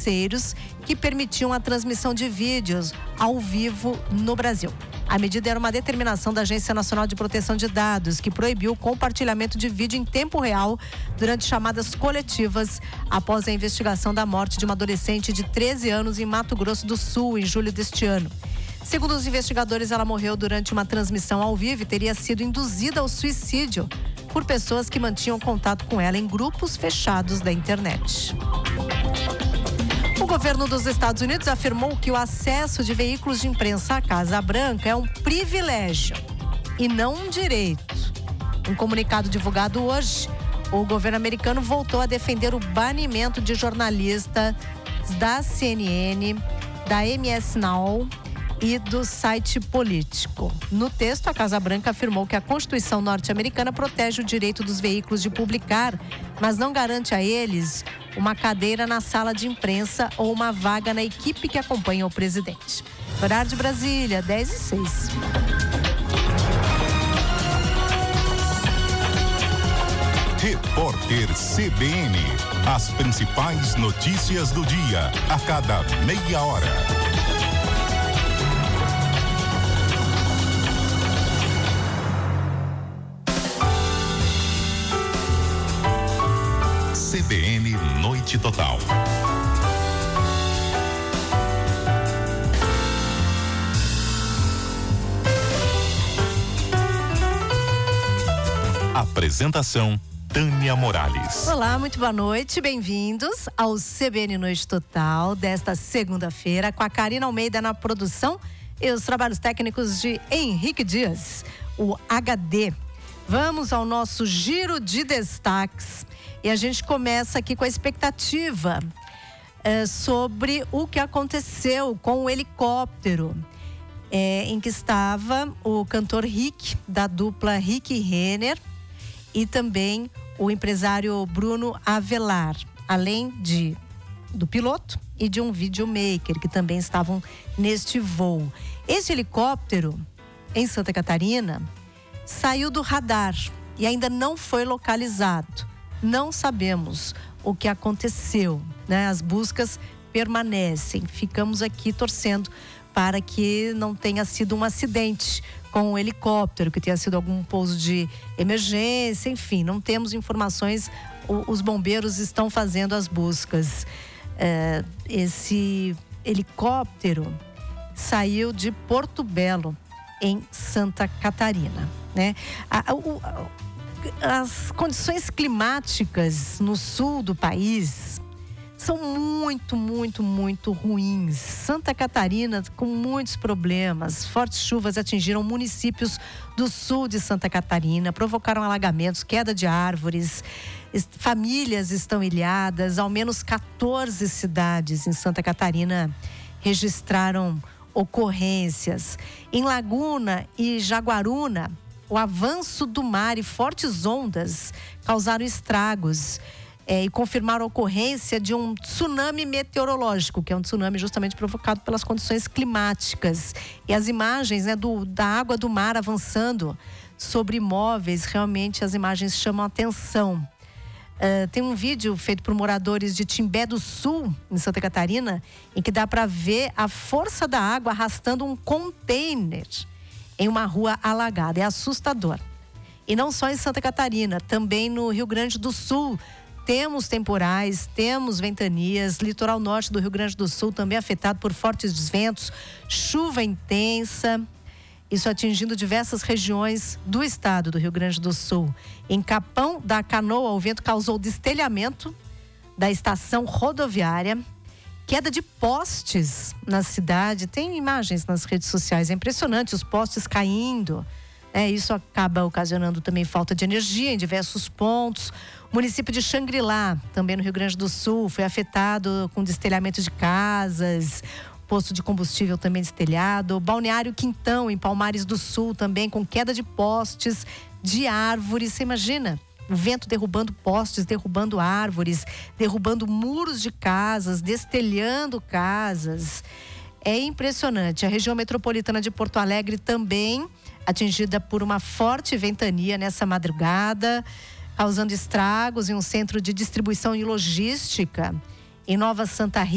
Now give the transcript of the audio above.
terceiros que permitiam a transmissão de vídeos ao vivo no Brasil. A medida era uma determinação da Agência Nacional de Proteção de Dados, que proibiu o compartilhamento de vídeo em tempo real durante chamadas coletivas após a investigação da morte de uma adolescente de 13 anos em Mato Grosso do Sul, em julho deste ano. Segundo os investigadores, ela morreu durante uma transmissão ao vivo e teria sido induzida ao suicídio por pessoas que mantinham contato com ela em grupos fechados da internet. O governo dos Estados Unidos afirmou que o acesso de veículos de imprensa à Casa Branca é um privilégio e não um direito. Em comunicado divulgado hoje, o governo americano voltou a defender o banimento de jornalistas da CNN, da MS Now e do site Político. No texto, a Casa Branca afirmou que a Constituição norte-americana protege o direito dos veículos de publicar, mas não garante a eles uma cadeira na sala de imprensa ou uma vaga na equipe que acompanha o presidente. Horário de Brasília, 10h06. Repórter CBN. As principais notícias do dia, a cada meia hora. CBN Noite Total. Apresentação: Tânia Morales. Olá, muito boa noite, bem-vindos ao CBN Noite Total desta segunda-feira, com a Karina Almeida na produção e os trabalhos técnicos de Henrique Dias, o HD. Vamos ao nosso giro de destaques. E a gente começa aqui com a expectativa sobre o que aconteceu com o helicóptero em que estava o cantor Rick, da dupla Rick e Renner, e também o empresário Bruno Avelar, além do piloto e de um videomaker, que também estavam neste voo. Esse helicóptero, em Santa Catarina, saiu do radar e ainda não foi localizado. Não sabemos o que aconteceu, né? As buscas permanecem. Ficamos aqui torcendo para que não tenha sido um acidente com o helicóptero, que tenha sido algum pouso de emergência, enfim, não temos informações. Os bombeiros estão fazendo as buscas. Esse helicóptero saiu de Porto Belo, em Santa Catarina, né? As condições climáticas no sul do país são muito, muito, muito ruins. Santa Catarina com muitos problemas. Fortes chuvas atingiram municípios do sul de Santa Catarina, provocaram alagamentos, queda de árvores. Famílias estão ilhadas. Ao menos 14 cidades em Santa Catarina registraram ocorrências. Em Laguna e Jaguaruna, o avanço do mar e fortes ondas causaram estragos e confirmaram a ocorrência de um tsunami meteorológico, que é um tsunami justamente provocado pelas condições climáticas. E as imagens, né, da água do mar avançando sobre imóveis, realmente as imagens chamam a atenção. Tem um vídeo feito por moradores de Timbé do Sul, em Santa Catarina, em que dá para ver a força da água arrastando um container em uma rua alagada. É assustador. E não só em Santa Catarina, também no Rio Grande do Sul temos temporais, temos ventanias. Litoral norte do Rio Grande do Sul também afetado por fortes ventos, chuva intensa. Isso atingindo diversas regiões do estado do Rio Grande do Sul. Em Capão da Canoa, o vento causou destelhamento da estação rodoviária, queda de postes na cidade. Tem imagens nas redes sociais, é impressionante, os postes caindo. Isso acaba ocasionando também falta de energia em diversos pontos. O município de Xangri-Lá, também no Rio Grande do Sul, foi afetado com destelhamento de casas, posto de combustível também destelhado. Balneário Quintão, em Palmares do Sul, também com queda de postes, de árvores. Você imagina? O vento derrubando postes, derrubando árvores, derrubando muros de casas, destelhando casas. É impressionante. A região metropolitana de Porto Alegre também atingida por uma forte ventania nessa madrugada, causando estragos em um centro de distribuição e logística em Nova Santa Rita.